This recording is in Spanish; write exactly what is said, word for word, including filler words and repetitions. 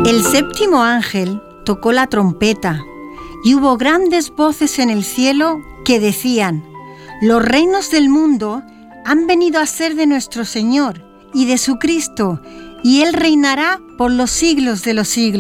El séptimo ángel tocó la trompeta y hubo grandes voces en el cielo que decían: los reinos del mundo han venido a ser de nuestro Señor y de su Cristo, y Él reinará por los siglos de los siglos.